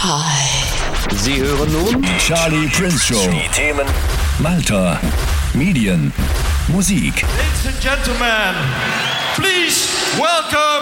Hi. Sie hören nun Die Charlie Prince Show. Die Themen Malta, Medien, Musik. Ladies and gentlemen, please welcome